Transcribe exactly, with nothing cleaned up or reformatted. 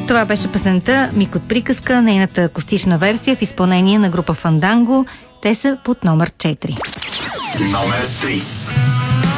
Това беше песента "Миг от приказка", нейната акустична версия в изпълнение на група Фанданго. Те са под номер четири. Номер три.